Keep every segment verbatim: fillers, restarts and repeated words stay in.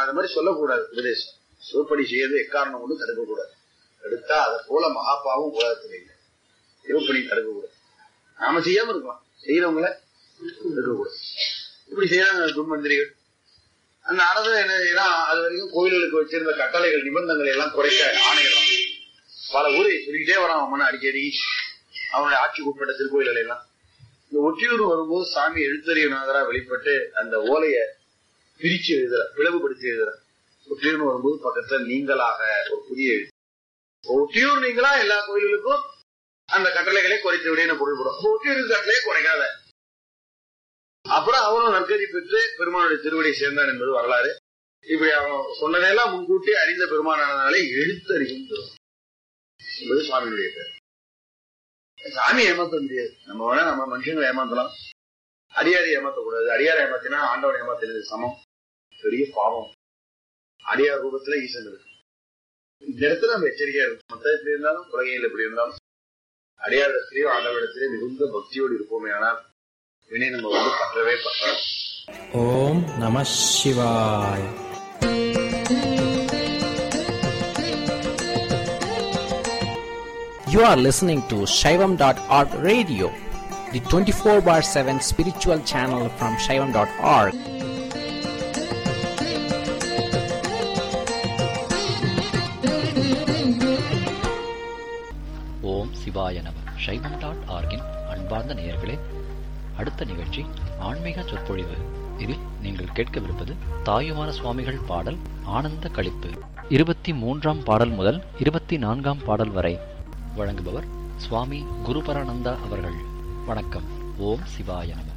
அது மாதிரி சொல்லக்கூடாது. உபதேசம் சிவப்படி செய்யறது எக்காரணம் கொண்டு தடுக்கக்கூடாது. தடுத்தா அதை போல மகாபாவும் உலகத்தில் இல்லை. சிவப்படி தடுக்கக்கூடாது. நாம செய்யாம இருக்கலாம், செய்யறவங்கள தடுக்கக்கூடாது. இப்படி செய்யறாங்க துன்மந்திரிகள். அந்த அரசு என்ன, அது வரைக்கும் கோயில்களுக்கு வச்சிருந்த கட்டளைகள் நிபந்தனைகள் எல்லாம் குறைக்க ஆணையிடலாம். பல ஊரை சொல்லிக்கிட்டே வரான் அவன் அடிக்கடி, அவனுடைய ஆட்சிக்கு உட்பட்ட திருக்கோயில்கள் எல்லாம். இந்த ஒற்றியூர் வரும்போது சாமி எழுத்தறியநாதரா வெளிப்பட்டு அந்த ஓலைய பிரிச்சு எழுதுற, பிளவுபடுத்தி எழுதுற. ஒற்றியூர் வரும்போது பக்கத்துல நீங்களாக ஒரு புதிய எழுத்து. ஒற்றியூர் நீங்களா எல்லா கோயில்களுக்கும் அந்த கட்டளைகளை குறைத்து விட பொருள்படும். ஒற்றியூர் கட்டளையை குறைக்காத. அப்புறம் அவனும் நற்கதி பெற்று பெருமானுடைய திருவடி சேர்ந்தான் என்பது வரலாறு. இப்படி அவன் சொன்னதெல்லாம் முன்கூட்டி அறிந்த பெருமானானாலே எழுத்தறியும் என்பது சுவாமியுடைய பேர். சாமி ஏமாத்த முடியாது. நம்ம வேணா நம்ம மனுஷங்களை ஏமாத்தலாம், அடியாரை ஏமாத்தக்கூடாது. அடியாரை ஏமாத்தினா ஆண்டவனை ஏமாத்தினது சமம், பெரிய பாவம். அடியார் ரூபத்துல ஈசன் இருக்கு. இந்த இடத்துல நம்ம எச்சரிக்கையா இருக்கும். மொத்த எப்படி இருந்தாலும் உலகையில் எப்படி இருந்தாலும் அடியாரிடத்திலேயோ ஆண்டவரிடத்திலேயோ மிகுந்த பக்தியோடு இருப்போமே. ஆனால் வினை நம்ம வந்து பற்றவே பற்றாது. ஓம் நம சிவாய. You are listening to Shaivam dot org radio, the twenty-four bar seven spiritual channel from Shaivam dot org. ஓம் சிவாய நம. சைவம் டாட் ஆர்கின் அன்பார்ந்த நேயர்களே, அடுத்த நிகழ்ச்சி ஆன்மீக சொற்பொழிவு. இதில் நீங்கள் கேட்கவிருப்பது தாயுமான சுவாமிகள் பாடல் ஆனந்த களிப்பு. இருபத்தி மூன்றாம் பாடல் முதல் இருபத்தி நான்காம் பாடல் வரை. வழங்குபவர் சுவாமி குருபரானந்தா அவர்கள். வணக்கம். ஓம் சிவாய நம.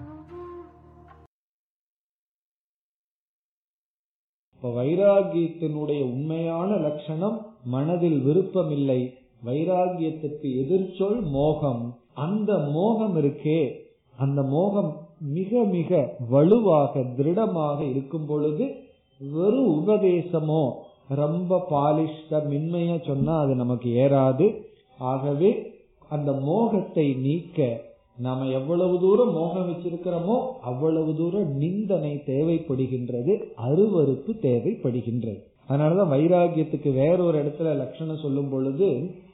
வைராகியத்தினுடைய உண்மையான லட்சணம் மனதில் விருப்பமில்லை. வைராகியத்திற்கு எதிர்ச்சொல் மோகம். அந்த மோகம் இருக்கே, அந்த மோகம் மிக மிக வலுவாக திருடமாக இருக்கும் பொழுது வெறும் உபதேசமோ ரொம்ப பாலிஷ்ட மென்மையா சொன்னா அது நமக்கு ஏறாது. ஆகவே அந்த மோகத்தை நீக்க நாம எவ்வளவு தூரம் மோகம் வச்சிருக்கிறோமோ அவ்வளவு தூரம் நிந்தனை தேவைப்படுகின்றது, அருவருப்பு தேவைப்படுகின்றது. அதனாலதான் வைராகியத்துக்கு வேறொரு இடத்துல லட்சணம் சொல்லும் பொழுது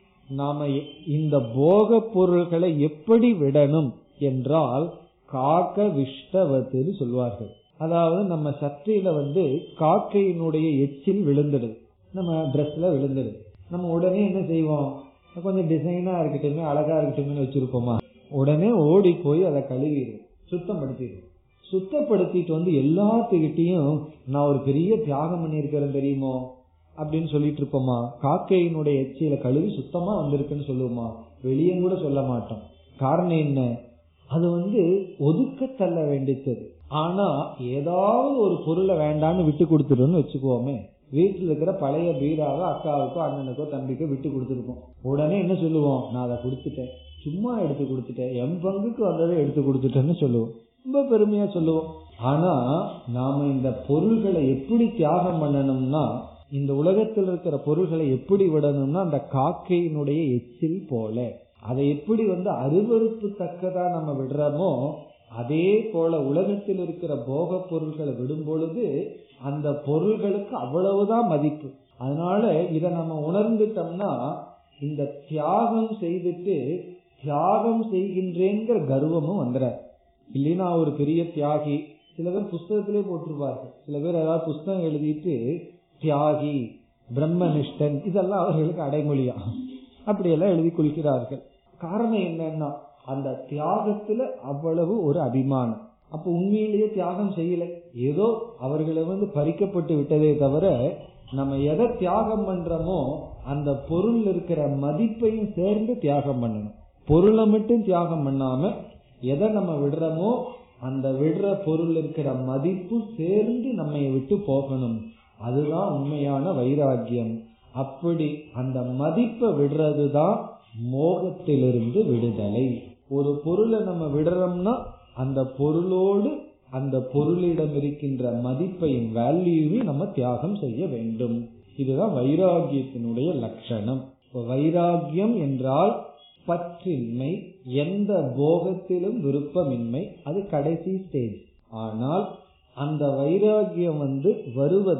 நாம இந்த போக பொருள்களை எப்படி விடணும் என்றால் காக்க விஷ்டவத்துன்னு சொல்வார்கள். அதாவது நம்ம சட்டையில வந்து காக்கையினுடைய எச்சில் விழுந்துடுது, நம்ம டிரெஸ்ல விழுந்துடுது. நம்ம உடனே என்ன செய்வோம், கொஞ்சம் டிசைனா இருக்கட்டுமே அழகா இருக்கட்டுமே வச்சிருப்போமா, உடனே ஓடி போய் அதை கழுவிடும், சுத்தப்படுத்திடும். சுத்தப்படுத்திட்டு வந்து எல்லாத்துக்கிட்டையும் நான் ஒரு பெரிய தியாகம் பண்ணியிருக்கிறேன் தெரியுமோ அப்படின்னு சொல்லிட்டு இருப்போமா? காக்கையினுடைய எச்சில கழுவி சுத்தமா வந்திருக்குன்னு சொல்லுவோமா? வெளியே கூட சொல்ல மாட்டோம். காரணம் என்ன? அது வந்து ஒதுக்க தள்ள வேண்டியது. ஆனா ஏதாவது ஒரு பொருளை வேண்டான்னு விட்டு கொடுத்துருன்னு வச்சுக்குவோமே, வீட்டில் இருக்கிற பழைய பீராவை அக்காவுக்கோ அண்ணனுக்கோ தம்பிக்கோ விட்டு கொடுத்துருப்போம். உடனே என்ன சொல்லுவோம், நான் அதை கொடுத்துட்டேன், சும்மா எடுத்து கொடுத்துட்டேன், என் பங்குக்கு வந்ததை எடுத்து கொடுத்துட்டேன்னு சொல்லுவோம், ரொம்ப பெருமையா சொல்லுவோம். ஆனா நாம இந்த பொருள்களை எப்படி தியாகம் பண்ணணும்னா, இந்த உலகத்தில் இருக்கிற பொருள்களை எப்படி விடணும்னா அந்த காக்கையினுடைய எச்சில் போல, அதை எப்படி வந்து அருவருப்பு தக்கதா நம்ம விடுறோமோ அதே போல உலகத்தில் இருக்கிற போக பொருள்களை விடும் பொழுது அந்த பொருள்களுக்கு அவ்வளவுதான் மதிப்பு. அதனால இத நம்ம உணர்ந்துட்டோம்னா இந்த தியாகம் செய்துட்டு தியாகம் செய்கின்றேங்கிற கர்வமும் வந்துற. இல்லைன்னா ஒரு பெரிய தியாகி, சில பேர் புஸ்தகத்திலே போட்டிருப்பார்கள், சில பேர் ஏதாவது புஸ்தகம் எழுதிட்டு தியாகி பிரம்மனிஷ்டன் இதெல்லாம் அவர்களுக்கு அடைமொழியா அப்படியெல்லாம் எழுதி கொள்கிறார்கள். காரணம் என்னன்னா அந்த தியாகத்துல அவ்வளவு ஒரு அபிமானம். அப்ப உண்மையிலேயே தியாகம் செய்யல, ஏதோ அவர்களை வந்து பறிக்கப்பட்டு விட்டதே தவிர நம்ம எதை தியாகம் பண்றோமோ அந்த பொருள் இருக்கிற மதிப்பையும் சேர்ந்து தியாகம் பண்ணணும். பொருளை மட்டும் தியாகம் பண்ணாம எதை நம்ம விடுறோமோ அந்த விடுற பொருள் இருக்கிற மதிப்பு சேர்ந்து நம்ம விட்டு போகணும். அதுதான் உண்மையான வைராகியம். அப்படி அந்த மதிப்பை விடுறதுதான் மோகத்திலிருந்து விடுதலை. ஒரு பொருளை நம்ம விடுறோம்னா அந்த பொருளோடு அந்த பொருளிடம் இருக்கின்ற மதிப்பையும் வேல்யூவையும் நம்ம தியாகம் செய்ய வேண்டும். இதுதான் வைராகியத்தினுடைய லட்சணம். வைராகியம் என்றால் பற்றின்மை, எந்த போகத்திலும் விருப்பமின்மை, அது கடைசி ஸ்டேஜ். ஆனால் அந்த வைராகியம் வந்து வருவது